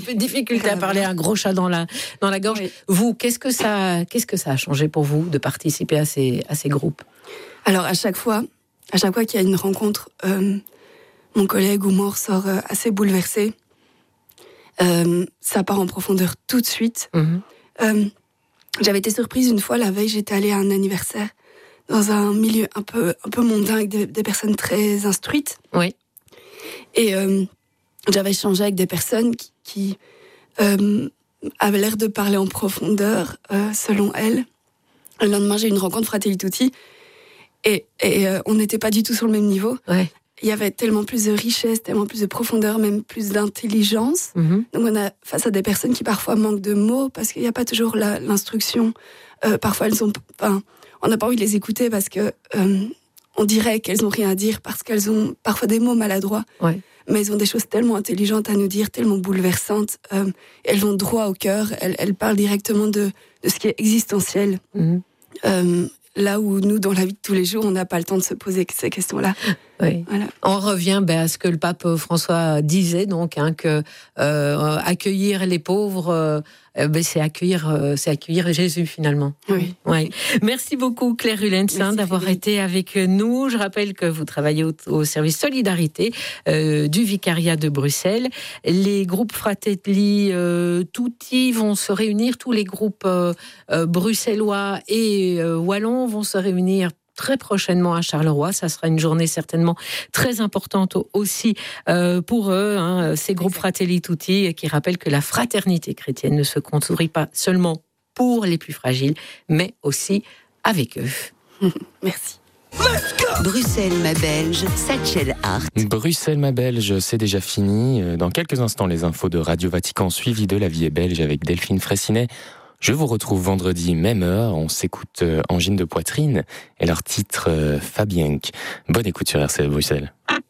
peu de difficulté à parler, un gros chat dans la gorge. Oui. Vous, qu'est-ce que ça a changé pour vous de participer à ces groupes ? Alors, à chaque fois qu'il y a une rencontre, mon collègue ou moi ressort assez bouleversé. Ça part en profondeur tout de suite. J'avais été surprise une fois, la veille, j'étais allée à un anniversaire dans un milieu un peu mondain avec des personnes très instruites. Oui. Et j'avais échangé avec des personnes qui avaient l'air de parler en profondeur, selon elles. Le lendemain, j'ai eu une rencontre Fratelli Tutti et on n'était pas du tout sur le même niveau. Ouais. Il y avait tellement plus de richesse, tellement plus de profondeur, même plus d'intelligence. Donc on a face à des personnes qui parfois manquent de mots parce qu'il n'y a pas toujours l'instruction. Parfois on n'a pas envie de les écouter parce que on dirait qu'elles n'ont rien à dire parce qu'elles ont parfois des mots maladroits. Ouais. Mais elles ont des choses tellement intelligentes à nous dire, tellement bouleversantes. Elles vont droit au cœur. Elles parlent directement de ce qui est existentiel. Là où nous, dans la vie de tous les jours, on n'a pas le temps de se poser ces questions-là. Oui. Voilà. On revient à ce que le pape François disait, donc, que accueillir les pauvres, c'est accueillir Jésus finalement. Oui. Ouais. Merci beaucoup Claire Rulens d'avoir été avec nous. Je rappelle que vous travaillez au service Solidarité du Vicariat de Bruxelles. Les groupes Fratelli Tutti vont se réunir, tous les groupes bruxellois et wallons vont se réunir très prochainement à Charleroi. Ça sera une journée certainement très importante aussi pour eux, ces groupes Fratelli Tutti, qui rappellent que la fraternité chrétienne ne se construit pas seulement pour les plus fragiles, mais aussi avec eux. Merci. Bruxelles, ma belge, Satchel Hart. Bruxelles, ma belge, c'est déjà fini. Dans quelques instants, les infos de Radio Vatican suivies de La Vie est belge avec Delphine Fraissinet. Je vous retrouve vendredi, même heure. On s'écoute Angine de poitrine et leur titre Fabienque. Bonne écoute sur RCF Bruxelles.